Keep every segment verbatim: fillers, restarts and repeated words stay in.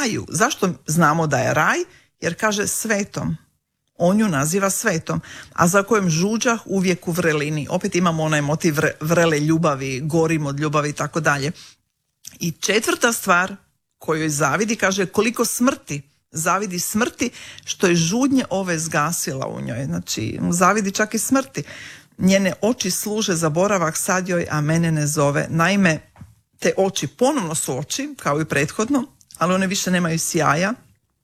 raju. Zašto znamo da je raj? Jer kaže svetom. On ju naziva svetom, a za kojem žuđah uvijek u vrelini. Opet imamo onaj motiv vrele ljubavi, gorim od ljubavi i tako dalje. I četvrta stvar koju zavidi, kaže koliko smrti, zavidi smrti što je žudnje ove zgasila u njoj. Znači, zavidi čak i smrti. Njene oči služe za boravak sad joj, a mene ne zove. Naime, te oči ponovno su oči, kao i prethodno, ali one više nemaju sjaja,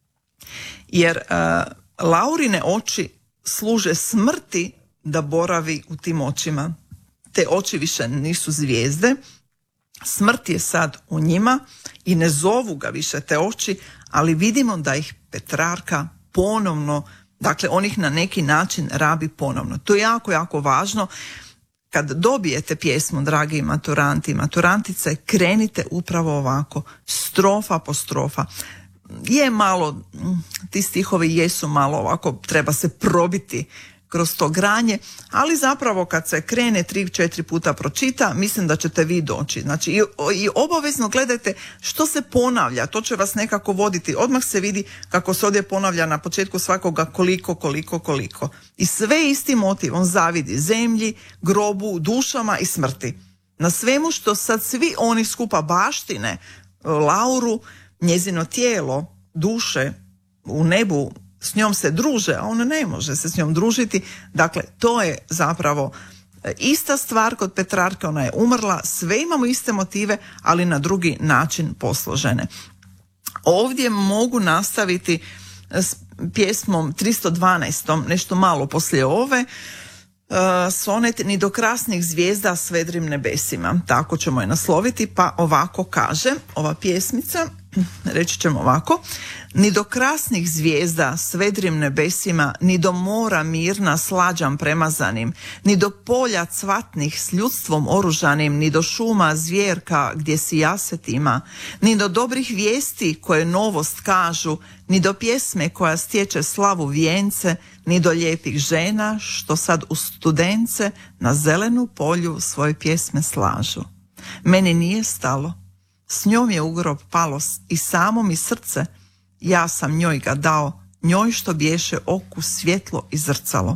jer uh, Laurine oči služe smrti da boravi u tim očima. Te oči više nisu zvijezde, smrt je sad u njima i ne zovu ga više te oči, ali vidimo da ih Petrarka ponovno, dakle on ih na neki način rabi ponovno. To je jako, jako važno. Kad dobijete pjesmu, dragi maturanti i maturantice, krenite upravo ovako, strofa po strofa. Je malo, ti stihovi jesu malo ovako, treba se probiti kroz to granje, ali zapravo kad se krene tri, četiri puta pročita, mislim da ćete vi doći. Znači i, i obavezno gledajte što se ponavlja, to će vas nekako voditi. Odmah se vidi kako se ovdje ponavlja na početku svakoga koliko, koliko, koliko. I sve isti motiv, on zavidi zemlji, grobu, dušama i smrti. Na svemu što sad svi oni skupa baštine, Lauru, njezino tijelo, duše u nebu, s njom se druže, a ona ne može se s njom družiti. Dakle, to je zapravo ista stvar kod Petrarke, ona je umrla, sve imamo iste motive, ali na drugi način posložene. Ovdje mogu nastaviti s pjesmom tristo dvanaest, nešto malo poslije ove, sonet Ni do krasnih zvijezda s vedrim nebesima. Tako ćemo je nasloviti, pa ovako kaže ova pjesmica, reći ćemo ovako: ni do krasnih zvijezda s vedrim nebesima, ni do mora mirna slađam premazanim, ni do polja cvatnih s ljudstvom oružanim, ni do šuma zvjerka gdje si jaset ima, ni do dobrih vijesti koje novost kažu, ni do pjesme koja stječe slavu vijence, ni do lijepih žena što sad u studence na zelenu polju svoje pjesme slažu. Meni nije stalo, s njom je u grob palo i samo mi srce, ja sam njoj ga dao, njoj što bješe oku svjetlo i zrcalo.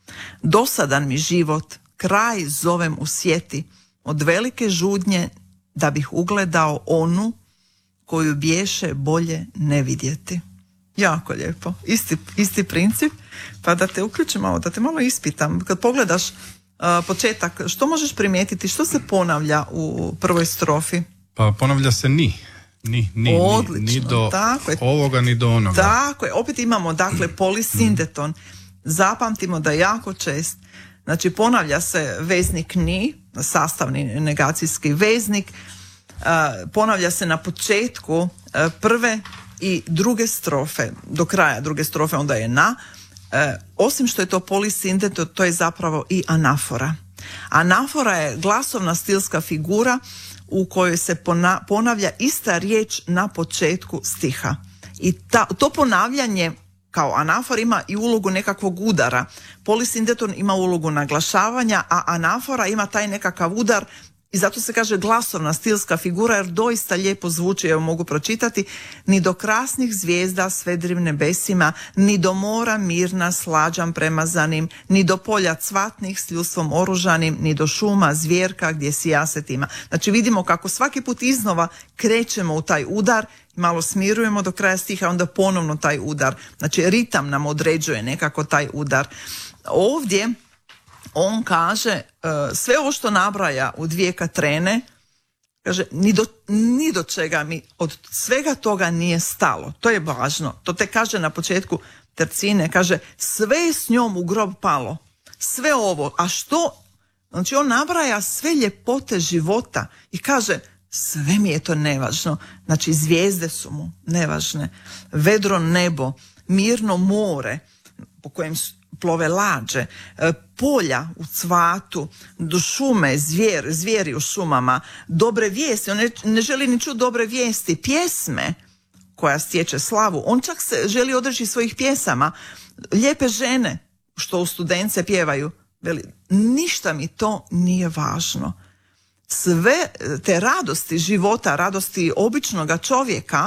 Dosadan mi život, kraj zovem u sjeti, od velike žudnje da bih ugledao onu koju bješe bolje ne vidjeti. Jako lijepo, isti, isti princip, pa da te uključim malo, da te malo ispitam. Kad pogledaš uh, početak, što možeš primijetiti, što se ponavlja u prvoj strofi? Pa ponavlja se ni. Ni, ni, Odlično, ni, ni do tako je. ovoga, ni do onoga. Tako je, opet imamo dakle polisindeton. Zapamtimo da je jako čest. Znači ponavlja se veznik ni, sastavni negacijski veznik, uh, ponavlja se na početku uh, prve i druge strofe, do kraja druge strofe onda je na. Uh, osim što je to polisindeton, to je zapravo i anafora. Anafora je glasovna stilska figura u kojoj se ponavlja ista riječ na početku stiha. I ta, to ponavljanje kao anafor ima i ulogu nekakvog udara. Polisindeton ima ulogu naglašavanja, a anafora ima taj nekakav udar i zato se kaže glasovna stilska figura, jer doista lijepo zvuči, evo mogu pročitati: ni do krasnih zvijezda s vedrim nebesima, ni do mora mirna slađam premazanim, ni do polja cvatnih s ljudstvom oružanim, ni do šuma zvjerka gdje si jaset ima. Znači vidimo kako svaki put iznova krećemo u taj udar, malo smirujemo do kraja stiha, onda ponovno taj udar. Znači ritam nam određuje nekako taj udar. Ovdje on kaže, sve ovo što nabraja u dvije Katrene, kaže, ni do, ni do čega mi od svega toga nije stalo. To je važno. To te kaže na početku tercine, kaže, sve je s njom u grob palo. Sve ovo. A što? Znači on nabraja sve ljepote života i kaže, sve mi je to nevažno. Znači zvijezde su mu nevažne. Vedro nebo, mirno more po kojem plove lađe, polja u cvatu, do šume, zvijer, zvijeri u šumama, dobre vijesti, on ne, ne želi ni čuti dobre vijesti, pjesme koja stječe slavu, on čak se želi odreći svojih pjesama, lijepe žene što u studence pjevaju, veli, ništa mi to nije važno. Sve te radosti života, radosti običnoga čovjeka,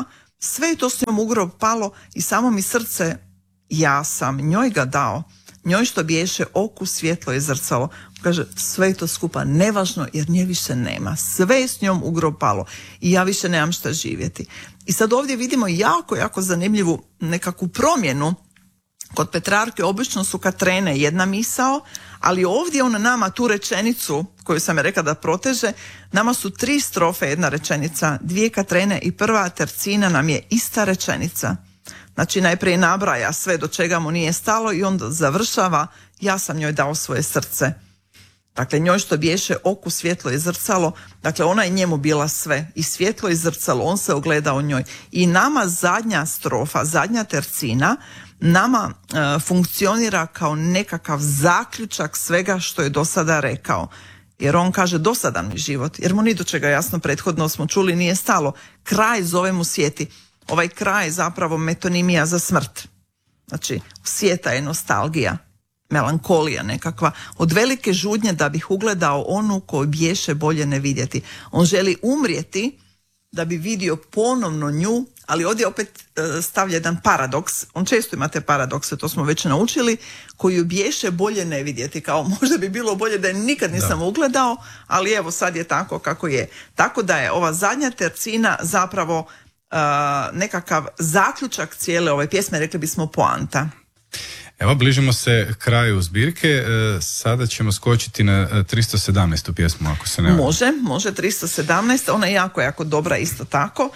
Sve je to s njom u grob palo i samo mi srce, ja sam njoj ga dao, njoj što biješe oku svjetlo i zrcalo. Kaže, sve je to skupa nevažno jer nje više nema. Sve je s njom u grob palo i ja više nemam šta živjeti. I sad ovdje vidimo jako, jako zanimljivu nekakvu promjenu. Kod Petrarke obično su Katrene jedna misao, ali ovdje on nama tu rečenicu koju sam je rekla da proteže, nama su tri strofe jedna rečenica, dvije Katrene i prva tercina nam je ista rečenica. Znači najprije nabraja sve do čega mu nije stalo i onda završava, ja sam njoj dao svoje srce. Dakle, njoj što biješe oku svjetlo i zrcalo, dakle ona je njemu bila sve, i svjetlo i zrcalo, on se ogledao njoj. I nama zadnja strofa, zadnja tercina, nama e, funkcionira kao nekakav zaključak svega što je do sada rekao. Jer on kaže dosadan mi život, jer mu ni do čega jasno prethodno smo čuli nije stalo. Kraj zove mu sjeti. Ovaj kraj je zapravo metonimija za smrt. Znači, sjeta je nostalgija, melankolija nekakva, od velike žudnje da bih ugledao onu koju biješe bolje ne vidjeti. On želi umrijeti da bi vidio ponovno nju, ali ovdje opet e, stavlja jedan paradoks. On često ima te paradokse, to smo već naučili, koju biješe bolje ne vidjeti. Kao možda bi bilo bolje da je nikad nisam da. ugledao, ali evo sad je tako kako je. Tako da je ova zadnja tercina zapravo Uh, nekakav zaključak cijele ove pjesme, rekli bismo poanta. Evo, bližimo se kraju zbirke, e, sada ćemo skočiti na tristo sedamnaestu pjesmu, ako se ne varam. Može, može, tristo sedamnaest, ona je jako, jako dobra isto tako.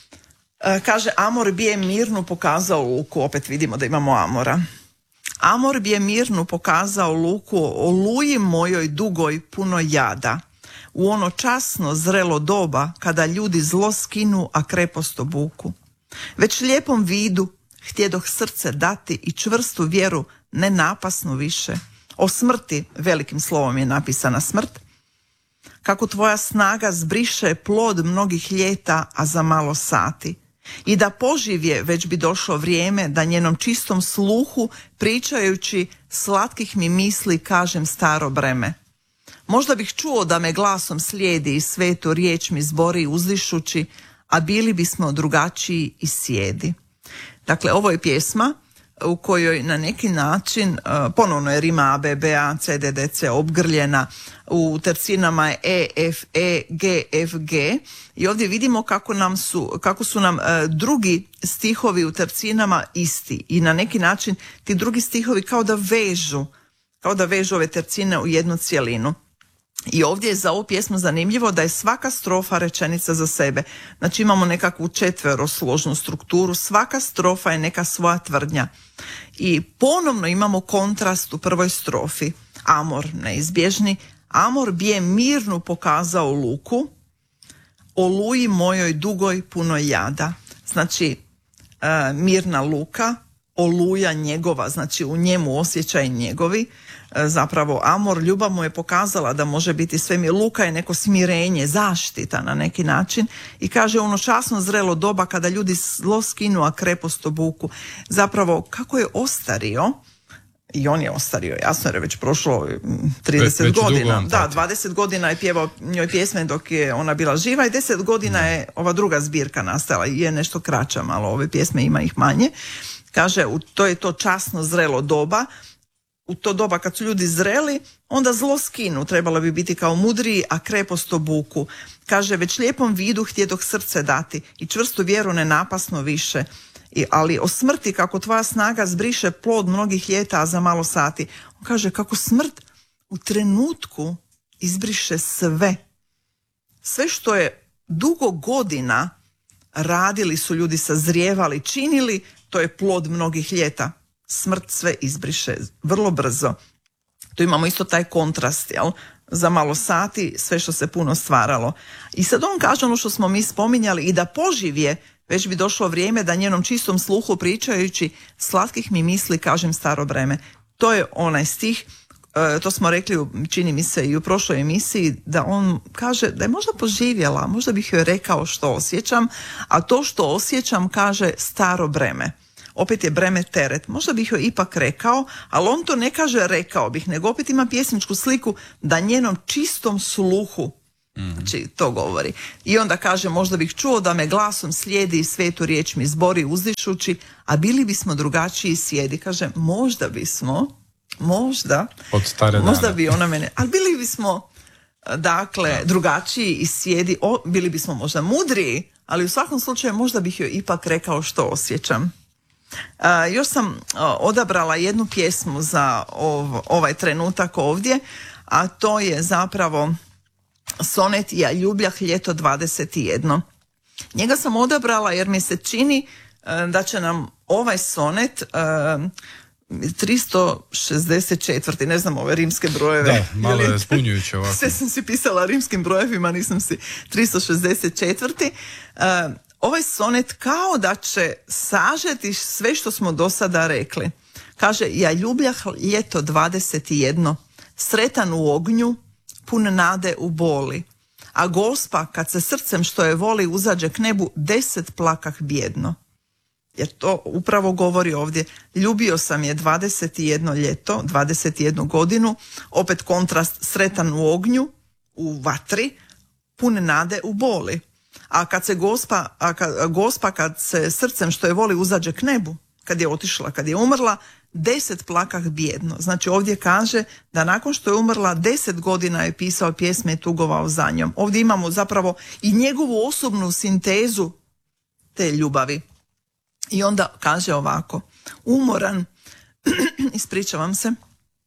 E, kaže, Amor bi je mirnu pokazao luku, opet vidimo da imamo Amora. Amor bi je mirnu pokazao luku, oluji mojoj dugoj puno jada. U ono časno zrelo doba kada ljudi zlo skinu, a krepost obuku. Već lijepom vidu htjedoh srce dati i čvrstu vjeru, ne napasnu više. O smrti, velikim slovom je napisana smrt. Kako tvoja snaga zbriše plod mnogih ljeta, a za malo sati. I da poživje već bi došlo vrijeme da njenom čistom sluhu, pričajući slatkih mi misli, kažem staro breme. Možda bih čuo da me glasom slijedi i svetu riječ mi zbori uzdišući, a bili bismo drugačiji i sjedi. Dakle, ovo je pjesma u kojoj na neki način, ponovno je rima A, B, B, A, C, D, D, C obgrljena, u tercinama je E, F, E, G, F, G i ovdje vidimo kako, nam su, kako su nam drugi stihovi u tercinama isti i na neki način ti drugi stihovi kao da vežu, kao da vežu ove tercine u jednu cjelinu. I ovdje je za ovu pjesmu zanimljivo da je svaka strofa rečenica za sebe. Znači imamo nekakvu četverosložnu strukturu, svaka strofa je neka svoja tvrdnja. I ponovno imamo kontrast u prvoj strofi. Amor neizbježni, Amor bi je mirnu pokazao luku, oluji mojoj dugoj puno jada. Znači e, mirna luka, oluja njegova, znači u njemu osjećaj njegovi. Zapravo Amor, ljubav mu je pokazala da može biti sve mi. Luka je neko smirenje, zaštita na neki način i kaže ono časno zrelo doba kada ljudi zlo skinu, a krepost obuku. Zapravo kako je ostario, i on je ostario, jasno jer je već prošlo trideset već godina. Da, dvadeset godina je pjevao njoj pjesme dok je ona bila živa i deset godina je ova druga zbirka nastala i je nešto kraća malo, ove pjesme ima ih manje. Kaže, to je to časno zrelo doba. U to doba kad su ljudi zreli, onda zlo skinu, trebalo bi biti kao mudriji, a krepost obuku. Kaže, već lijepom vidu htjedoh srce dati i čvrstu vjeru ne napasno više. I, ali o smrti kako tvoja snaga zbriše plod mnogih ljeta, a za malo sati. On kaže kako smrt u trenutku izbriše sve. Sve što je dugo godina radili su ljudi, sazrijevali, činili, to je plod mnogih ljeta. Smrt sve izbriše vrlo brzo. Tu imamo isto taj kontrast, jel? Za malo sati sve što se puno stvaralo. I sad on kaže ono što smo mi spominjali, i da poživje već bi došlo vrijeme da njenom čistom sluhu pričajući slatkih mi misli, kažem staro breme. To je onaj stih, e, to smo rekli, čini mi se i u prošloj emisiji, da on kaže da je možda poživjela, možda bih joj rekao što osjećam, a to što osjećam kaže staro breme. Opet je breme teret. Možda bih joj ipak rekao, ali on to ne kaže rekao bih, nego opet ima pjesničku sliku da njenom čistom sluhu, Znači, to govori. I onda kaže, možda bih čuo da me glasom slijedi i svetu riječ mi zbori uzdišući, a bili bismo drugačiji sjedi. Kaže, možda bismo, možda, od stare možda dane. bi ona mene, ali bili bismo, dakle, da. drugačiji i sjedi, o, bili bismo možda mudriji, ali u svakom slučaju možda bih joj ipak rekao što osjećam. Uh, još sam uh, odabrala jednu pjesmu za ov, ovaj trenutak ovdje, a to je zapravo sonet Ja ljubljah ljeto dvadeset jedno. Njega sam odabrala jer mi se čini uh, da će nam ovaj sonet uh, tristo šezdeset četiri. Ne znam ove rimske brojeve. Da, malo je zbunjujuće ovako. Sve sam si pisala rimskim brojevima, nisam si tristo šezdeset četiri. Uh, ovaj sonet kao da će sažeti sve što smo do sada rekli. Kaže, ja ljubljah ljeto dvadeset jedno, sretan u ognju, pun nade u boli. A Gospa, kad se srcem što je voli uzađe k nebu, deset plakah bjedno. Jer to upravo govori ovdje. Ljubio sam je dvadeset jedno ljeto, dvadeset jednu godinu, opet kontrast, sretan u ognju, u vatri, pun nade u boli. A kad se Gospa, a kad, Gospa kad se srcem što je voli uzađe k nebu, kad je otišla, kad je umrla, deset plakah bjedno. Znači ovdje kaže da nakon što je umrla deset godina je pisao pjesme i tugovao za njom. Ovdje imamo zapravo i njegovu osobnu sintezu te ljubavi. I onda kaže ovako, umoran, ispričavam se,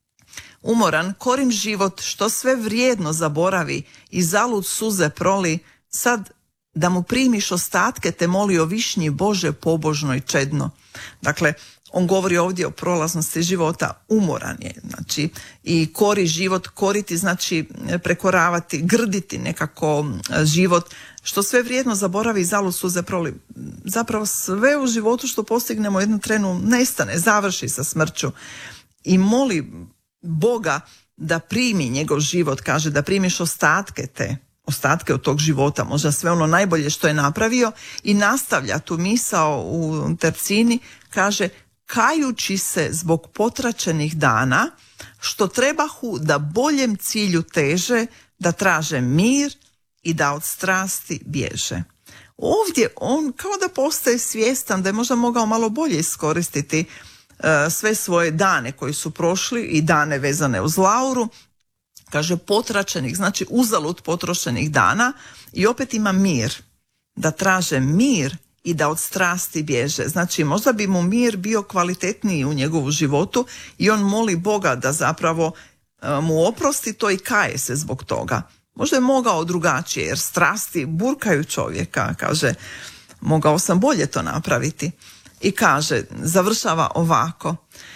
umoran, korim život što sve vrijedno zaboravi i zalud suze proli, sad da mu primiš ostatke te moli o višnji Bože pobožno i čedno. Dakle, on govori ovdje o prolaznosti života, umoran je, znači, i kori život, koriti znači prekoravati, grditi nekako život, što sve vrijedno zaboravi i zalud suze proli. Zapravo sve u životu što postignemo jednu trenu nestane, završi sa smrću. I moli Boga da primi njegov život, kaže da primiš ostatke te, ostatke od tog života, možda sve ono najbolje što je napravio, i nastavlja tu misao u tercini, kaže kajući se zbog potračenih dana, što trebahu da boljem cilju teže, da traže mir i da od strasti bježe. Ovdje on kao da postaje svjestan da je možda mogao malo bolje iskoristiti uh, sve svoje dane koji su prošli i dane vezane uz Lauru, kaže potračenih, znači uzalud potrošenih dana, i opet ima mir, da traže mir i da od strasti bježe. Znači možda bi mu mir bio kvalitetniji u njegovu životu i on moli Boga da zapravo uh, mu oprosti to i kaje se zbog toga. Možda je mogao drugačije, jer strasti burkaju čovjeka, kaže, mogao sam bolje to napraviti. I kaže, završava ovako,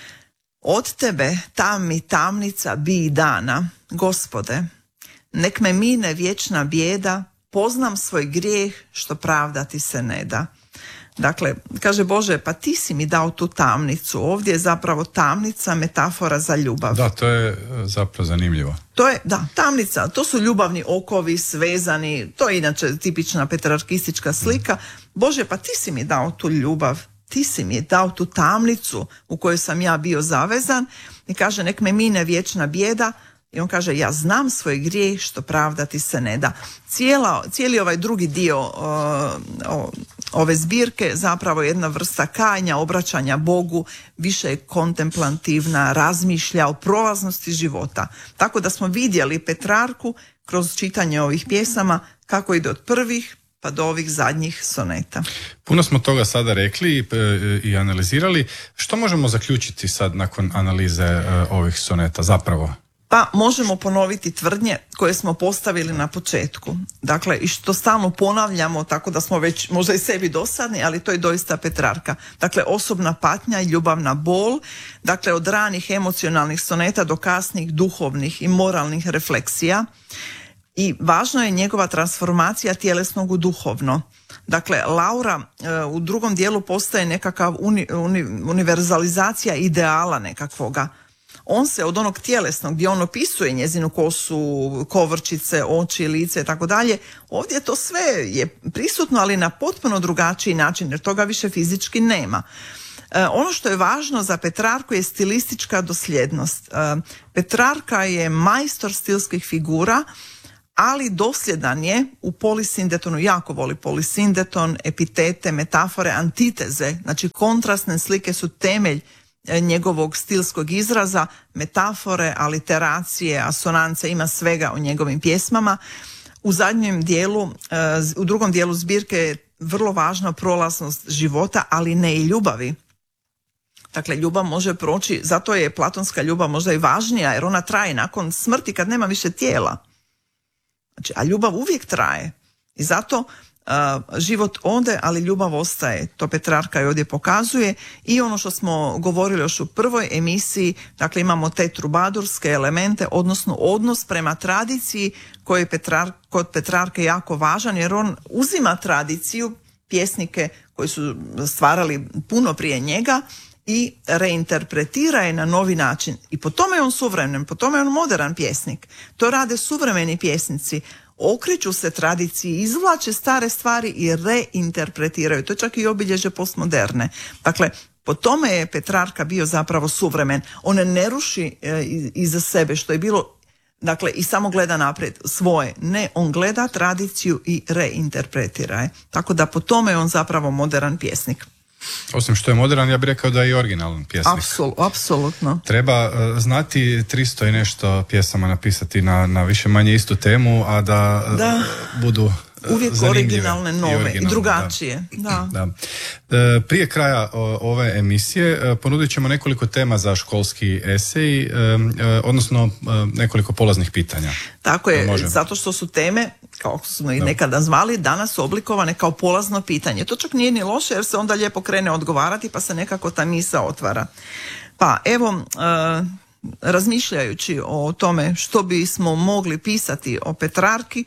od tebe tam mi tamnica bi dana, Gospode, nek me mine vječna bijeda, poznam svoj grijeh što pravdati se ne da. Dakle, kaže Bože, pa ti si mi dao tu tamnicu. Ovdje je zapravo tamnica metafora za ljubav. Da, to je zapravo zanimljivo. To je, da, tamnica, to su ljubavni okovi svezani, to je inače tipična petrarkistička slika. Bože, pa ti si mi dao tu ljubav, ti si mi dao tu tamnicu u kojoj sam ja bio zavezan, i kaže nek me mine vječna bijeda, i on kaže ja znam svoj grijeh što pravdati se ne da. Cijela, cijeli ovaj drugi dio o, o, ove zbirke zapravo je jedna vrsta kajanja, obraćanja Bogu, više je kontemplativna, razmišlja o prolaznosti života. Tako da smo vidjeli Petrarku kroz čitanje ovih pjesama kako ide od prvih pa do ovih zadnjih soneta. Puno smo toga sada rekli i, i analizirali. Što možemo zaključiti sad nakon analize uh, ovih soneta zapravo? Pa možemo ponoviti tvrdnje koje smo postavili na početku. Dakle, i što stalno ponavljamo, tako da smo već možda i sebi dosadni, ali to je doista Petrarka. Dakle, osobna patnja i ljubavna bol, dakle od ranih emocionalnih soneta do kasnih duhovnih i moralnih refleksija. I važno je njegova transformacija tjelesnog u duhovno. Dakle, Laura e, u drugom dijelu postaje nekakav uni, uni, univerzalizacija ideala nekakvoga. On se od onog tjelesnog gdje on opisuje njezinu kosu, kovrčice, oči, lice i tako dalje, ovdje to sve je prisutno, ali na potpuno drugačiji način, jer toga više fizički nema. E, ono što je važno za Petrarku je stilistička dosljednost. E, Petrarka je majstor stilskih figura, ali dosljedan je u polisindetonu, jako voli polisindeton, epitete, metafore, antiteze, znači kontrastne slike su temelj njegovog stilskog izraza, metafore, aliteracije, asonance, ima svega u njegovim pjesmama. U zadnjem dijelu, u drugom dijelu zbirke je vrlo važna prolaznost života, ali ne i ljubavi. Dakle, ljubav može proći, zato je platonska ljubav možda i važnija, jer ona traje nakon smrti kad nema više tijela. Znači, a ljubav uvijek traje. I zato uh, život ode, ali ljubav ostaje. To Petrarka i ovdje pokazuje. I ono što smo govorili još u prvoj emisiji, dakle imamo te trubadurske elemente, odnosno odnos prema tradiciji koji je Petrar, kod Petrarke jako važan, jer on uzima tradiciju, pjesnike koji su stvarali puno prije njega, i reinterpretira je na novi način. I po tome je on suvremen, po tome je on moderan pjesnik. To rade suvremeni pjesnici. Okreću se tradiciji, izvlače stare stvari i reinterpretiraju. To je čak i obilježje postmoderne. Dakle, po tome je Petrarka bio zapravo suvremen. On ne ruši e, iza sebe što je bilo, dakle, i samo gleda naprijed svoje. Ne, on gleda tradiciju i reinterpretira je. Tako da po tome je on zapravo moderan pjesnik. Osim što je modern, ja bih rekao da je i originalan pjesnik. Apsul, apsolutno. Treba uh, znati tristo i nešto pjesama napisati na, na više manje istu temu, a da, da. Uh, budu uh, uvijek originalne, nove i, originalne, i drugačije. Da. Da. Da. Uh, prije kraja uh, ove emisije uh, ponudit ćemo nekoliko tema za školski esej, uh, uh, odnosno uh, nekoliko polaznih pitanja. Tako je, Možemo. Zato što su teme, kao smo ih nekada zvali, danas su oblikovane kao polazno pitanje. To čak nije ni loše jer se onda lijepo krene odgovarati pa se nekako ta misa otvara. Pa evo, uh, razmišljajući o tome što bismo mogli pisati o Petrarki,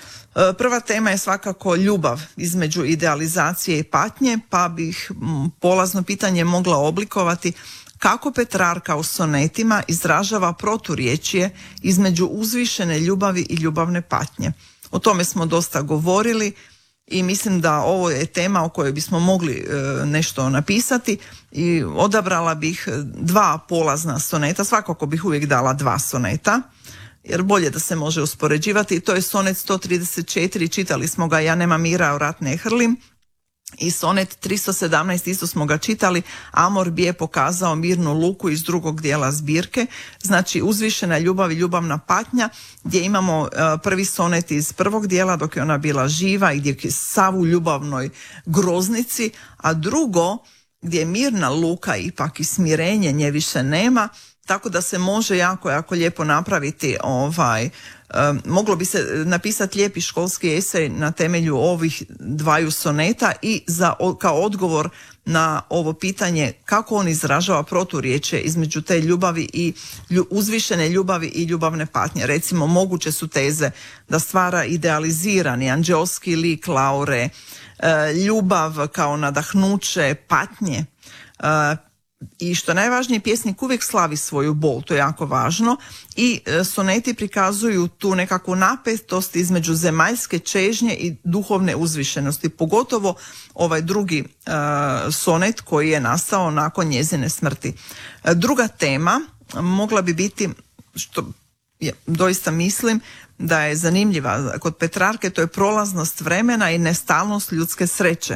prva tema je svakako ljubav između idealizacije i patnje, pa bih polazno pitanje mogla oblikovati kako Petrarka u sonetima izražava proturječje između uzvišene ljubavi i ljubavne patnje. O tome smo dosta govorili i mislim da ovo je tema o kojoj bismo mogli e, nešto napisati i odabrala bih dva polazna soneta, svakako bih uvijek dala dva soneta, jer bolje da se može uspoređivati. To je sonet sto trideset četiri, čitali smo ga Ja nema mira, o rat ne hrlim, i sonet tristo sedamnaest, isto smo ga čitali, Amor bi je pokazao mirnu luku, iz drugog dijela zbirke. Znači uzvišena ljubav i ljubavna patnja, gdje imamo uh, prvi sonet iz prvog dijela dok je ona bila živa i gdje je sav u ljubavnoj groznici, a drugo gdje je mirna luka ipak i smirenje nje više nema. Tako da se može jako, jako lijepo napraviti, ovaj, um, moglo bi se napisati lijepi školski esej na temelju ovih dvaju soneta i za, kao odgovor na ovo pitanje kako on izražava proturječje između te ljubavi i lju, uzvišene ljubavi i ljubavne patnje. Recimo, moguće su teze da stvara idealizirani anđeoski lik Laure, uh, ljubav kao nadahnuće patnje, uh, i što najvažnije, pjesnik uvijek slavi svoju bol, to je jako važno, i soneti prikazuju tu nekakvu napetost između zemaljske čežnje i duhovne uzvišenosti, pogotovo ovaj drugi uh, sonet koji je nastao nakon njezine smrti. Druga tema mogla bi biti, što je, doista mislim da je zanimljiva kod Petrarke, to je prolaznost vremena i nestalnost ljudske sreće.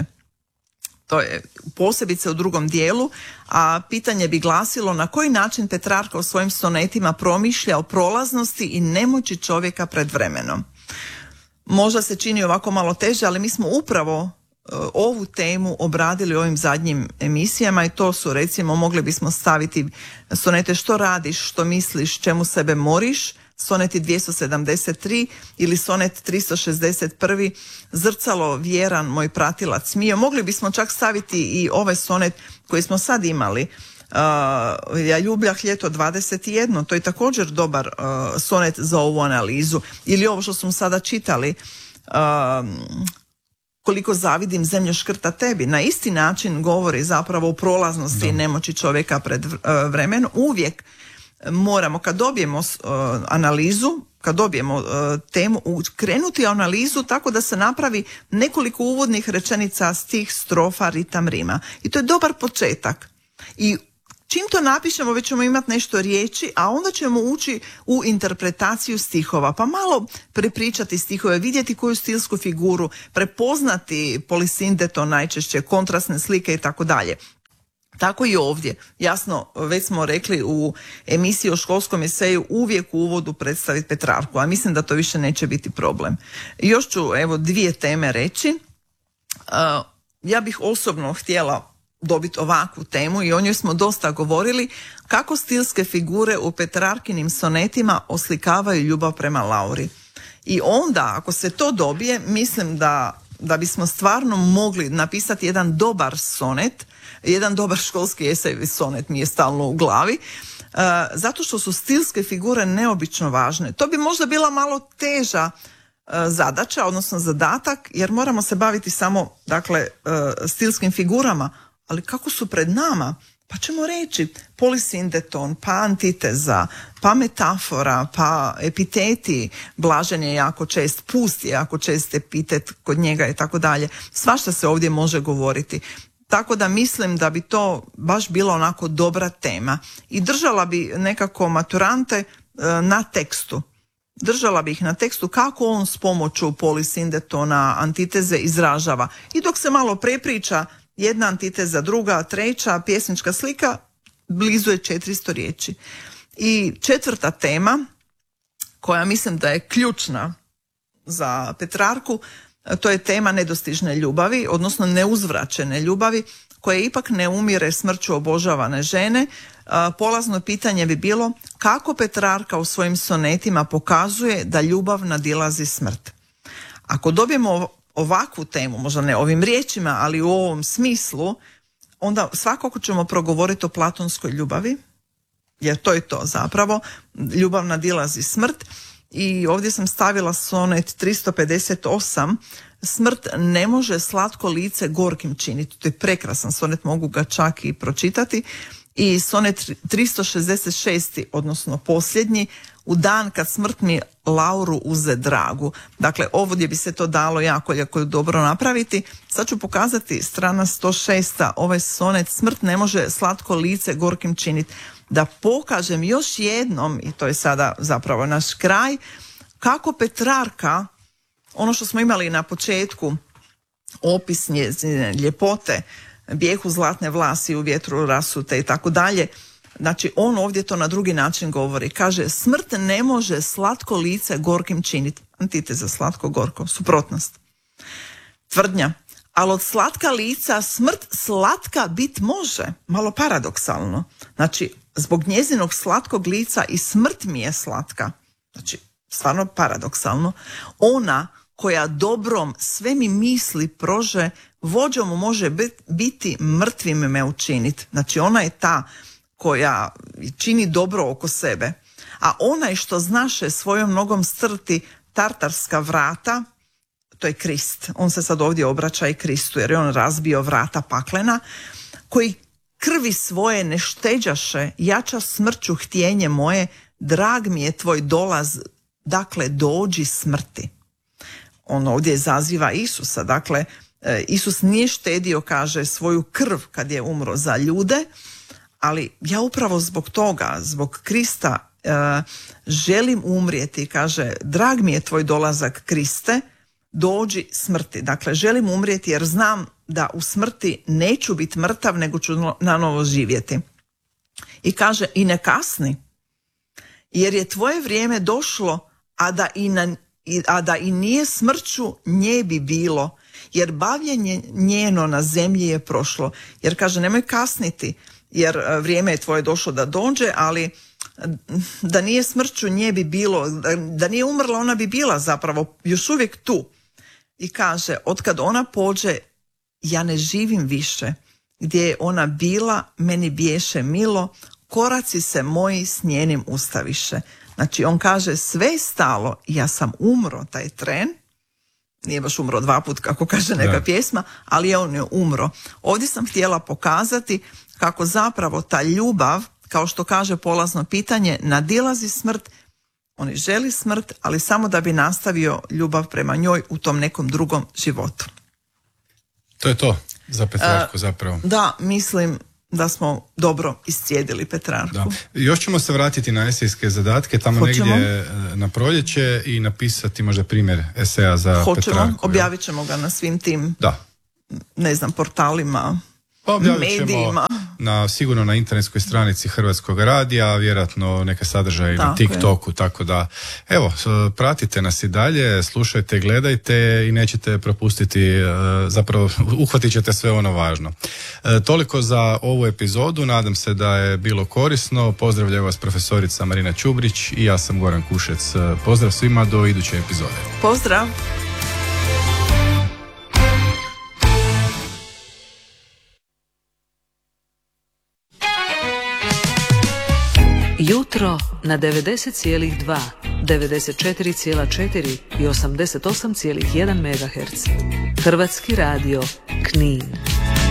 To je posebice u drugom dijelu, a pitanje bi glasilo na koji način Petrarka u svojim sonetima promišlja o prolaznosti i nemoći čovjeka pred vremenom. Možda se čini ovako malo teže, ali mi smo upravo uh, ovu temu obradili u ovim zadnjim emisijama i to su, recimo, mogli bismo staviti sonete Što radiš, što misliš, čemu sebe moriš, soneti dvjesto sedamdeset tri ili sonet tristo šezdeset jedan, Zrcalo vjeran moj pratilac mio. Mogli bismo čak staviti i ovaj sonet koji smo sad imali, uh, Ja ljubljah ljeto dvadeset jedan, to je također dobar uh, sonet za ovu analizu. Ili ovo što smo sada čitali, uh, Koliko zavidim zemlju škrta tebi. Na isti način govori zapravo o prolaznosti da. i nemoći čovjeka pred uh, vremenom. Uvijek moramo, kad dobijemo uh, analizu, kad dobijemo uh, temu, krenuti analizu tako da se napravi nekoliko uvodnih rečenica, stih, strofa, ritam, rima. I to je dobar početak. I čim to napišemo već ćemo imati nešto riječi, a onda ćemo ući u interpretaciju stihova, pa malo prepričati stihove, vidjeti koju stilsku figuru, prepoznati polisindeton najčešće, kontrastne slike i tako dalje. Tako i ovdje. Jasno, već smo rekli u emisiji o školskom eseju uvijek u uvodu predstaviti Petrarku, a mislim da to više neće biti problem. Još ću evo dvije teme reći. Uh, ja bih osobno htjela dobiti ovakvu temu i o njoj smo dosta govorili, kako stilske figure u Petrarkinim sonetima oslikavaju ljubav prema Lauri. I onda, ako se to dobije, mislim da, da bismo stvarno mogli napisati jedan dobar sonet, jedan dobar školski esej, sonet mi je stalno u glavi, uh, zato što su stilske figure neobično važne. To bi možda bila malo teža uh, zadaća, odnosno zadatak, jer moramo se baviti samo, dakle, uh, stilskim figurama, ali kako su pred nama? Pa ćemo reći polisindeton, pa antiteza, pa metafora, pa epiteti. Blažen je jako čest, pust je jako čest epitet kod njega i tako dalje. Svašta se ovdje može govoriti. Tako da mislim da bi to baš bila onako dobra tema. I držala bi nekako maturante e, na tekstu. Držala bi ih na tekstu kako on s pomoću polisindetona, antiteze izražava. I dok se malo prepriča, jedna antiteza, druga, treća, pjesnička slika, blizu je četiristo riječi. I četvrta tema, koja mislim da je ključna za Petrarku, to je tema nedostižne ljubavi, odnosno neuzvraćene ljubavi, koje ipak ne umire smrću obožavane žene. Polazno pitanje bi bilo kako Petrarka u svojim sonetima pokazuje da ljubav nadilazi smrt. Ako dobijemo ovakvu temu, možda ne ovim riječima, ali u ovom smislu, onda svakako ćemo progovoriti o platonskoj ljubavi, jer to je to zapravo, ljubav nadilazi smrt. I ovdje sam stavila sonet tristo pedeset osam, smrt ne može slatko lice gorkim činiti. To je prekrasan sonet, mogu ga čak i pročitati. I sonet tristo šezdeset šest, odnosno posljednji, u dan kad smrt mi Lauru uze dragu. Dakle, ovdje bi se to dalo jako, jako dobro napraviti. Sad ću pokazati strana sto šest, ovaj sonet, smrt ne može slatko lice gorkim činiti. Da pokažem još jednom, i to je sada zapravo naš kraj, kako Petrarka, ono što smo imali na početku, opis njezine ljepote, bijehu zlatne vlasi u vjetru rasute i tako dalje, znači on ovdje to na drugi način govori. Kaže, smrt ne može slatko lice gorkim činiti. Antiteza, slatko, gorko, suprotnost. Tvrdnja, ali od slatka lica smrt slatka bit može. Malo paradoksalno. Znači, zbog njezinog slatkog lica i smrt mi je slatka. Znači, stvarno paradoksalno. Ona koja dobrom sve mi misli prože, vođom može biti mrtvim me učiniti. Znači, ona je ta koja čini dobro oko sebe. A onaj što znaše svojom nogom strti tartarska vrata, to je Krist. On se sad ovdje obraća i Kristu, jer je on razbio vrata paklena, koji krvi svoje ne šteđaše, jača smrću htjenje moje, drag mi je tvoj dolaz, dakle dođi smrti. On ovdje zaziva Isusa, dakle Isus nije štedio, kaže, svoju krv kad je umro za ljude, ali ja upravo zbog toga, zbog Krista e, želim umrijeti, kaže, drag mi je tvoj dolazak Kriste, dođi smrti. Dakle, želim umrijeti jer znam da u smrti neću biti mrtav, nego ću na novo živjeti. I kaže, i ne kasni, jer je tvoje vrijeme došlo, a da i, na, a da i nije smrću nje bi bilo, jer bavljenje njeno na zemlji je prošlo. Jer kaže, nemoj kasniti, jer vrijeme je tvoje došlo da dođe, ali da nije smrću nje bi bilo, da nije umrla, ona bi bila zapravo još uvijek tu. I kaže, otkad ona pođe, ja ne živim više. Gdje je ona bila, meni biješe milo, koraci se moji s njenim ustaviše. Znači, on kaže, sve je stalo, ja sam umro, taj tren, nije baš umro dva put, kako kaže neka da. pjesma, ali on je umro. Ovdje sam htjela pokazati kako zapravo ta ljubav, kao što kaže polazno pitanje, nadilazi smrt. On želi smrt, ali samo da bi nastavio ljubav prema njoj u tom nekom drugom životu. To je to za Petrarku uh, zapravo. Da, mislim, da smo dobro iscijedili Petrarku. Da. Još ćemo se vratiti na esejske zadatke tamo Hoćemo. negdje na proljeće i napisati možda primjer eseja za Hoćemo, Petrarku. objavit ćemo ga na svim tim, Da. ne znam, portalima, Pa objavit ćemo medijima. na, sigurno na internetskoj stranici Hrvatskog radija, vjerojatno neke sadržaje Tako na TikToku, tako da evo, pratite nas i dalje, slušajte, gledajte i nećete propustiti, zapravo uhvatit ćete sve ono važno. Toliko za ovu epizodu, nadam se da je bilo korisno. Pozdravljaju vas profesorica Marina Čubrić i ja sam Goran Kušec. Pozdrav svima do iduće epizode. Pozdrav! Jutro na devedeset zarez dva, devedeset četiri zarez četiri i osamdeset osam zarez jedan megaherca. Hrvatski radio Knin.